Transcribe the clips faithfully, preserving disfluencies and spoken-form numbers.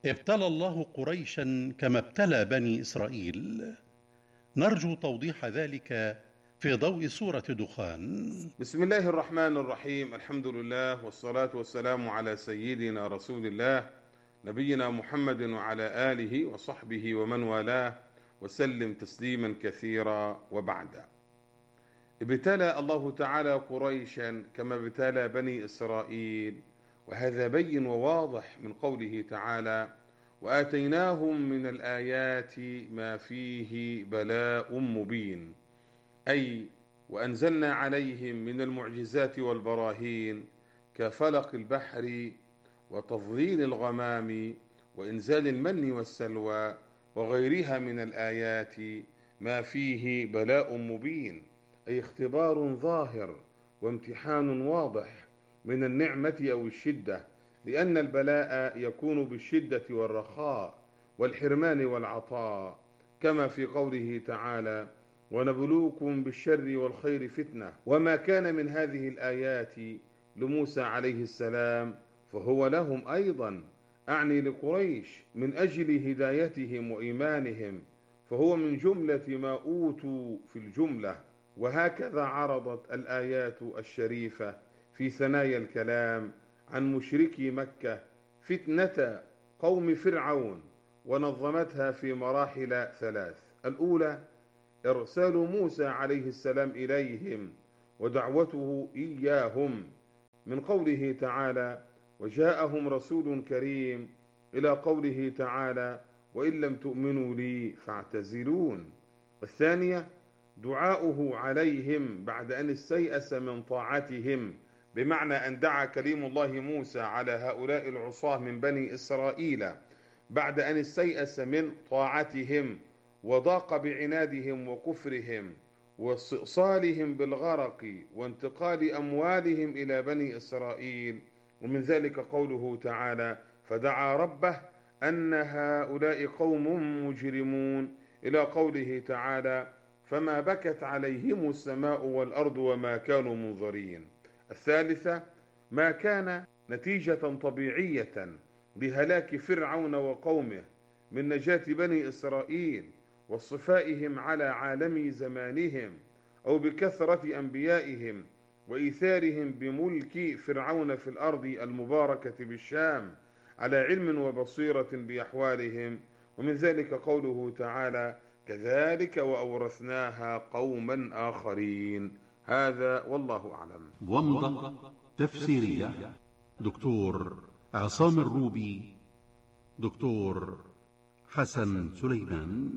ابتلى الله قريشا كما ابتلى بني إسرائيل. نرجو توضيح ذلك في ضوء سورة دخان. بسم الله الرحمن الرحيم. الحمد لله والصلاة والسلام على سيدنا رسول الله نبينا محمد وعلى آله وصحبه ومن والاه وسلم تسليما كثيرا. وبعد، ابتلى الله تعالى قريشا كما ابتلى بني إسرائيل، وهذا بين وواضح من قوله تعالى: وآتيناهم من الآيات ما فيه بلاء مبين، أي وأنزلنا عليهم من المعجزات والبراهين كفلق البحر وتظليل الغمام وإنزال المن والسلوى وغيرها من الآيات ما فيه بلاء مبين، أي اختبار ظاهر وامتحان واضح من النعمة أو الشدة، لأن البلاء يكون بالشدة والرخاء والحرمان والعطاء، كما في قوله تعالى: ونبلوكم بالشر والخير فتنة. وما كان من هذه الآيات لموسى عليه السلام فهو لهم أيضا، أعني لقريش، من أجل هدايتهم وإيمانهم، فهو من جملة ما أوتوا في الجملة. وهكذا عرضت الآيات الشريفة في ثنايا الكلام عن مشركي مكة فتنة قوم فرعون، ونظمتها في مراحل ثلاث: الأولى إرسال موسى عليه السلام إليهم ودعوته إياهم، من قوله تعالى: وجاءهم رسول كريم، إلى قوله تعالى: وإن لم تؤمنوا لي فاعتزلون. والثانية دعاؤه عليهم بعد أن استيأس من طاعتهم، بمعنى أن دعا كليم الله موسى على هؤلاء العصاة من بني إسرائيل بعد أن استيأس من طاعتهم وضاق بعنادهم وكفرهم واستئصالهم بالغرق وانتقال أموالهم إلى بني إسرائيل. ومن ذلك قوله تعالى: فدعا ربه أن هؤلاء قوم مجرمون، إلى قوله تعالى: فما بكت عليهم السماء والأرض وما كانوا منظرين. الثالثة ما كان نتيجة طبيعية لهلاك فرعون وقومه من نجاة بني إسرائيل واصطفائهم على عالم زمانهم، أو بكثرة أنبيائهم وإيثارهم بملك فرعون في الأرض المباركة بالشام على علم وبصيرة بأحوالهم. ومن ذلك قوله تعالى: كذلك وأورثناها قوما آخرين. هذا والله أعلم. ومضة تفسيرية دكتور عصام الروبي، دكتور حسن سليمان.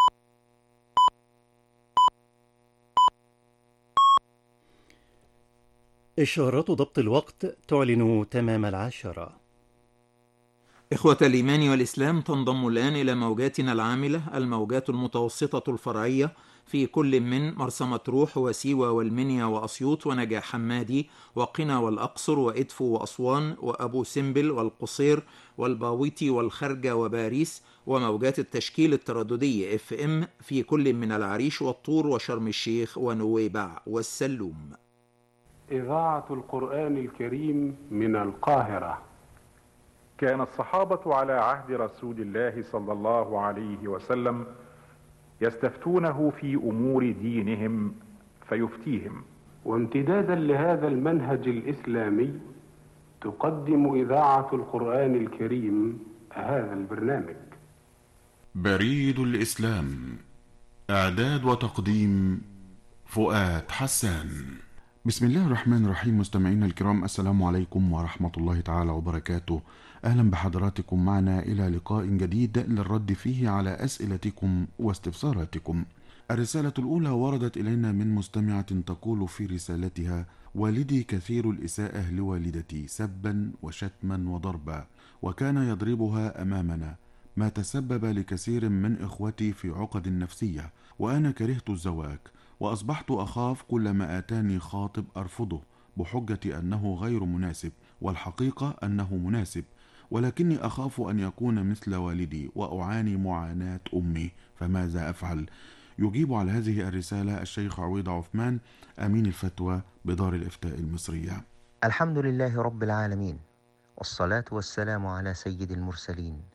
إشارات ضبط الوقت تعلن تمام العاشرة. إخوة الإيمان والإسلام، تنضم الآن إلى موجاتنا العاملة الموجات المتوسطة الفرعية في كل من مرسى مطروح وسيوة والمنيا وأسيوط ونجع حمادي وقنا والأقصر وإدفو وأسوان وأبو سمبل والقصير والباويتي والخرجة وباريس، وموجات التشكيل الترددي اف ام في كل من العريش والطور وشرم الشيخ ونويبع والسلوم. إذاعة القرآن الكريم من القاهرة. كان الصحابة على عهد رسول الله صلى الله عليه وسلم يستفتونه في أمور دينهم فيفتيهم. وامتدادا لهذا المنهج الإسلامي تقدم إذاعة القرآن الكريم هذا البرنامج. بريد الإسلام، إعداد وتقديم فؤاد حسان. بسم الله الرحمن الرحيم. مستمعينا الكرام، السلام عليكم ورحمة الله تعالى وبركاته. أهلا بحضراتكم معنا إلى لقاء جديد للرد فيه على أسئلتكم واستفساراتكم. الرسالة الأولى وردت إلينا من مستمعة تقول في رسالتها: والدي كثير الإساءة لوالدتي سبا وشتما وضربا، وكان يضربها أمامنا، ما تسبب لكثير من إخوتي في عقد نفسية، وأنا كرهت الزواج، وأصبحت أخاف كلما آتاني خاطب أرفضه بحجة أنه غير مناسب، والحقيقة أنه مناسب، ولكني أخاف أن يكون مثل والدي وأعاني معاناة أمي، فماذا أفعل؟ يجيب على هذه الرسالة الشيخ عويض عثمان، أمين الفتوى بدار الإفتاء المصرية. الحمد لله رب العالمين، والصلاة والسلام على سيد المرسلين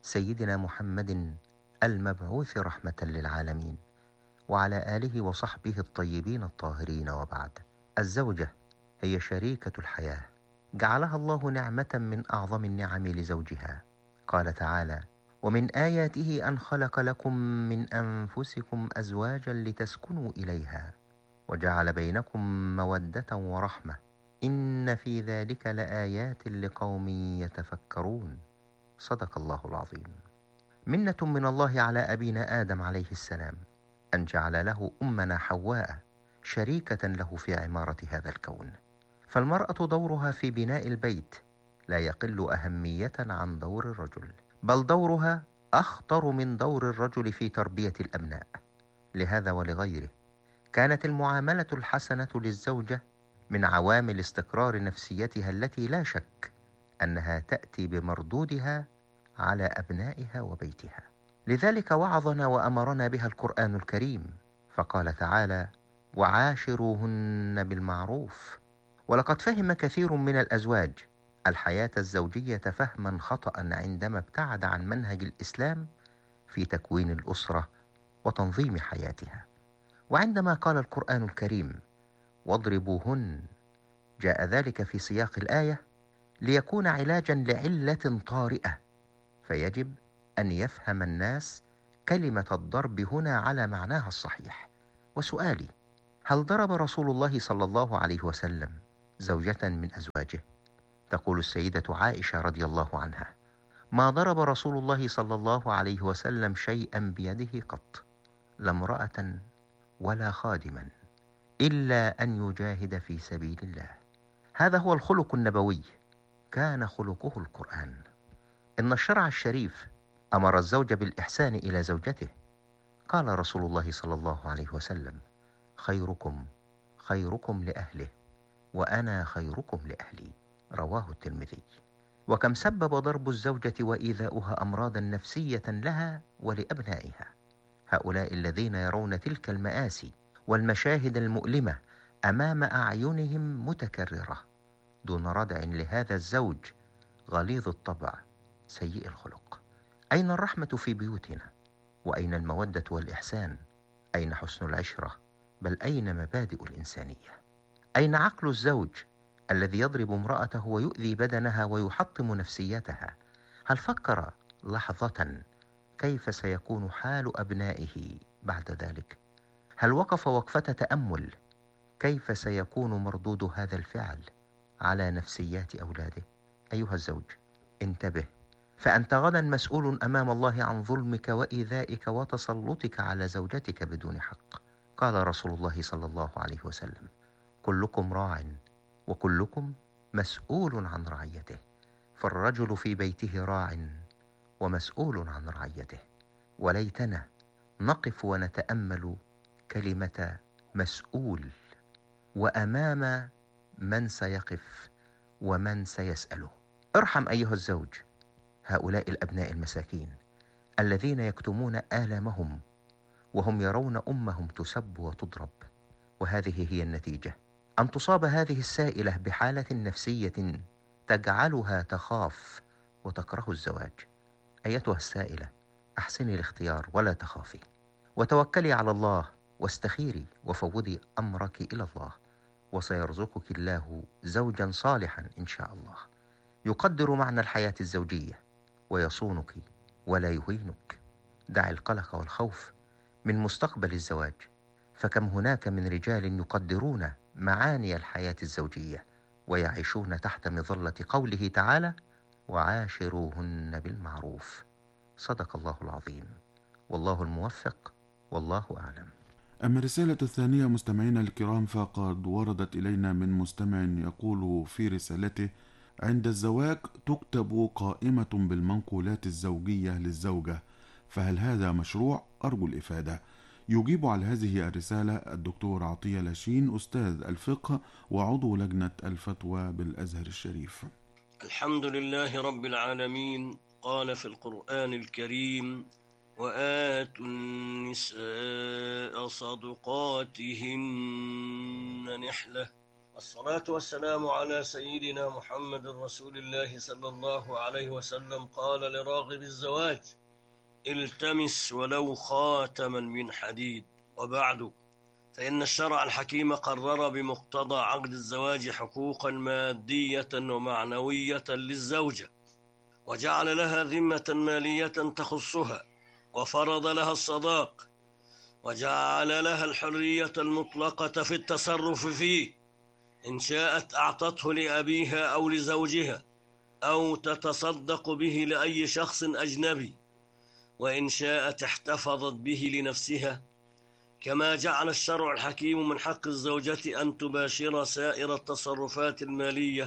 سيدنا محمد المبعوث رحمة للعالمين، وعلى آله وصحبه الطيبين الطاهرين. وبعد، الزوجة هي شريكة الحياة، جعلها الله نعمة من أعظم النعم لزوجها. قال تعالى: ومن آياته أن خلق لكم من أنفسكم أزواجا لتسكنوا إليها وجعل بينكم مودة ورحمة إن في ذلك لآيات لقوم يتفكرون. صدق الله العظيم. منة من الله على أبينا آدم عليه السلام أن جعل له أمنا حواء شريكة له في عمارة هذا الكون. فالمرأة دورها في بناء البيت لا يقل أهمية عن دور الرجل، بل دورها أخطر من دور الرجل في تربية الأبناء. لهذا ولغيره كانت المعاملة الحسنة للزوجة من عوامل استقرار نفسيتها التي لا شك أنها تأتي بمردودها على أبنائها وبيتها. لذلك وعظنا وأمرنا بها القرآن الكريم، فقال تعالى: وعاشروهن بالمعروف. ولقد فهم كثير من الأزواج الحياة الزوجية فهما خطأ عندما ابتعد عن منهج الإسلام في تكوين الأسرة وتنظيم حياتها. وعندما قال القرآن الكريم: واضربوهن، جاء ذلك في سياق الآية ليكون علاجا لعلة طارئة، فيجب أن يفهم الناس كلمة الضرب هنا على معناها الصحيح. وسؤالي: هل ضرب رسول الله صلى الله عليه وسلم زوجة من أزواجه؟ تقول السيدة عائشة رضي الله عنها: ما ضرب رسول الله صلى الله عليه وسلم شيئا بيده قط، لا امرأة ولا خادما، إلا أن يجاهد في سبيل الله. هذا هو الخلق النبوي، كان خلقه القرآن. إن الشرع الشريف أمر الزوج بالإحسان إلى زوجته. قال رسول الله صلى الله عليه وسلم: خيركم خيركم لأهله وأنا خيركم لأهلي. رواه الترمذي. وكم سبب ضرب الزوجة وإيذاؤها أمراضا نفسية لها ولأبنائها. هؤلاء الذين يرون تلك المآسي والمشاهد المؤلمة أمام أعينهم متكررة دون ردع لهذا الزوج غليظ الطبع سيء الخلق. أين الرحمة في بيوتنا؟ وأين المودة والإحسان؟ أين حسن العشرة؟ بل أين مبادئ الإنسانية؟ أين عقل الزوج الذي يضرب امرأته ويؤذي بدنها ويحطم نفسيتها؟ هل فكر لحظة كيف سيكون حال أبنائه بعد ذلك؟ هل وقف وقفة تأمل كيف سيكون مردود هذا الفعل على نفسيات أولاده؟ أيها الزوج، انتبه، فأنت غدا مسؤول أمام الله عن ظلمك وإيذائك وتسلطك على زوجتك بدون حق. قال رسول الله صلى الله عليه وسلم: كلكم راع وكلكم مسؤول عن رعيته. فالرجل في بيته راع ومسؤول عن رعيته. وليتنا نقف ونتأمل كلمة مسؤول وأمام من سيقف ومن سيسأله. ارحم أيها الزوج هؤلاء الأبناء المساكين الذين يكتمون آلامهم وهم يرون أمهم تسب وتضرب، وهذه هي النتيجة: أن تصاب هذه السائلة بحالة نفسية تجعلها تخاف وتكره الزواج. أيتها السائلة، أحسني الاختيار ولا تخافي، وتوكلي على الله واستخيري وفوضي أمرك إلى الله، وسيرزقك الله زوجا صالحا إن شاء الله يقدر معنى الحياة الزوجية ويصونك ولا يهينك. دع القلق والخوف من مستقبل الزواج، فكم هناك من رجال يقدرون معاني الحياة الزوجية ويعيشون تحت مظلة قوله تعالى: وعاشروهن بالمعروف. صدق الله العظيم، والله الموفق، والله أعلم. أما الرسالة الثانية مستمعينا الكرام فقد وردت إلينا من مستمع يقول في رسالته: عند الزواج تكتب قائمة بالمنقولات الزوجية للزوجة، فهل هذا مشروع؟ أرجو الإفادة. يجيب على هذه الرسالة الدكتور عطية لاشين، أستاذ الفقه وعضو لجنة الفتوى بالأزهر الشريف. الحمد لله رب العالمين. قال في القرآن الكريم: وآتوا النساء صدقاتهن نحلة والصلاة والسلام على سيدنا محمد رسول الله صلى الله عليه وسلم. قال لراغب الزواج: التمس ولو خاتما من حديد. وبعد، فإن الشرع الحكيم قرر بمقتضى عقد الزواج حقوقا مادية ومعنوية للزوجة، وجعل لها ذمة مالية تخصها، وفرض لها الصداق، وجعل لها الحرية المطلقة في التصرف فيه، إن شاءت أعطته لأبيها أو لزوجها، أو تتصدق به لأي شخص أجنبي، وإن شاءت احتفظت به لنفسها. كما جعل الشرع الحكيم من حق الزوجة أن تباشر سائر التصرفات المالية،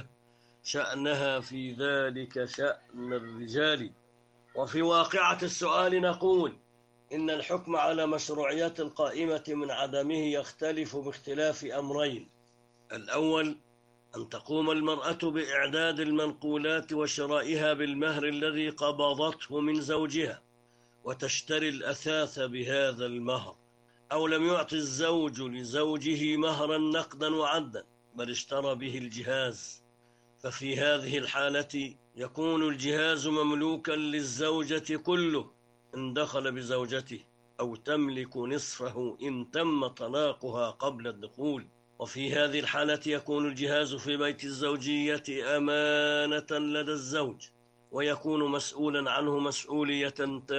شأنها في ذلك شأن الرجال. وفي واقعة السؤال نقول إن الحكم على مشروعية القائمة من عدمه يختلف باختلاف أمرين: الأول، أن تقوم المرأة بإعداد المنقولات وشرائها بالمهر الذي قبضته من زوجها، وتشتري الأثاث بهذا المهر، أو لم يعط الزوج لزوجه مهرا نقدا وعدا، بل اشترى به الجهاز، ففي هذه الحالة يكون الجهاز مملوكا للزوجة كله إن دخل بزوجته، أو تملك نصفه إن تم طلاقها قبل الدخول. وفي هذه الحالة يكون الجهاز في بيت الزوجية أمانة لدى الزوج، ويكون مسؤولا عنه مسؤولية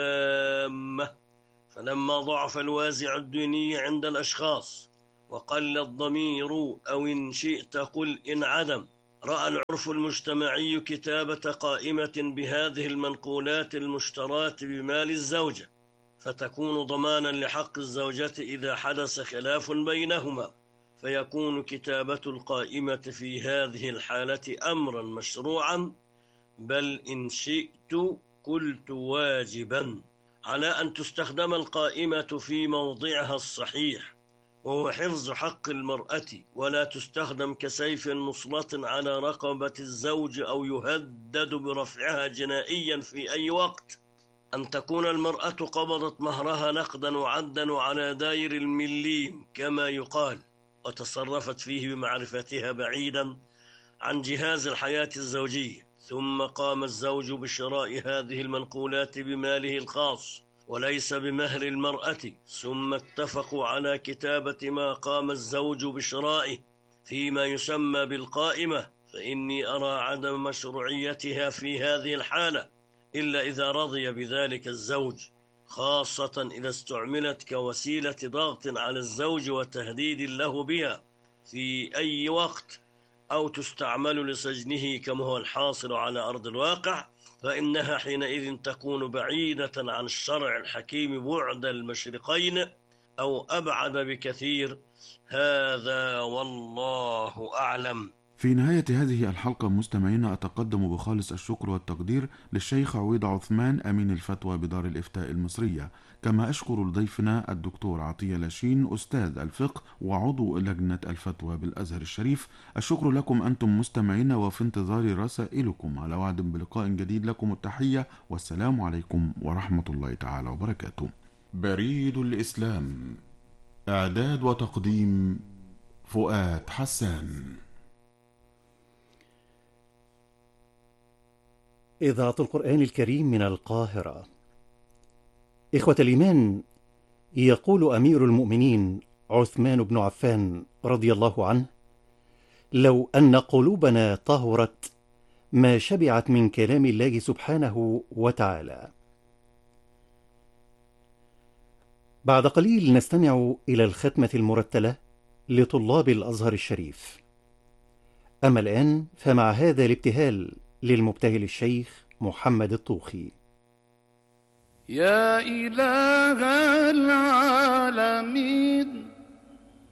تامة. فلما ضعف الوازع الديني عند الأشخاص وقل الضمير، أو إن شئت قل إن عدم، رأى العرف المجتمعي كتابة قائمة بهذه المنقولات المشتراة بمال الزوجة، فتكون ضمانا لحق الزوجة إذا حدث خلاف بينهما، فيكون كتابة القائمة في هذه الحالة أمرا مشروعا، بل إن شئت قلت واجبا، على أن تستخدم القائمة في موضعها الصحيح، وهو حفظ حق المرأة، ولا تستخدم كسيف مسلط على رقبة الزوج أو يهدد برفعها جنائيا في أي وقت. أن تكون المرأة قبضت مهرها نقدا وعدا وعلى داير المليم كما يقال، وتصرفت فيه بمعرفتها بعيدا عن جهاز الحياة الزوجية، ثم قام الزوج بشراء هذه المنقولات بماله الخاص وليس بمهر المرأة، ثم اتفقوا على كتابة ما قام الزوج بشرائه فيما يسمى بالقائمة، فإني أرى عدم مشروعيتها في هذه الحالة إلا إذا رضي بذلك الزوج، خاصة إذا استعملت كوسيلة ضغط على الزوج وتهديد له بها في أي وقت، أو تستعمل لسجنه كما هو الحاصل على أرض الواقع، فإنها حينئذ تكون بعيدة عن الشرع الحكيم بعد المشرقين أو أبعد بكثير. هذا والله أعلم. في نهاية هذه الحلقة مستمعينا أتقدم بخالص الشكر والتقدير للشيخ عويض عثمان أمين الفتوى بدار الإفتاء المصرية، كما أشكر لضيفنا الدكتور عطية لاشين أستاذ الفقه وعضو لجنة الفتوى بالأزهر الشريف. الشكر لكم أنتم مستمعينا، وفي انتظار رسائلكم، على وعد بلقاء جديد. لكم التحية والسلام عليكم ورحمة الله تعالى وبركاته. بريد الإسلام، إعداد وتقديم فؤاد حسان. إذاعة القرآن الكريم من القاهرة. إخوة الإيمان، يقول أمير المؤمنين عثمان بن عفان رضي الله عنه: لو أن قلوبنا طهرت ما شبعت من كلام الله سبحانه وتعالى. بعد قليل نستمع إلى الختمة المرتلة لطلاب الأزهر الشريف. أما الآن فمع هذا الابتهال للمبتهل الشيخ محمد الطوخي. يا إله العالمين